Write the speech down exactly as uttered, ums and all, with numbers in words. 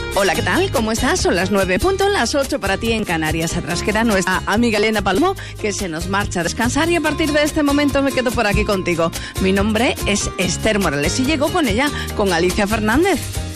Hola, ¿qué tal? ¿Cómo estás? Son las nueve punto, las ocho para ti en Canarias. Atrás queda nuestra amiga Elena Palomo, que se nos marcha a descansar y a partir de este momento me quedo por aquí contigo. Mi nombre es Esther Morales y llego con ella, con Alicia Fernández.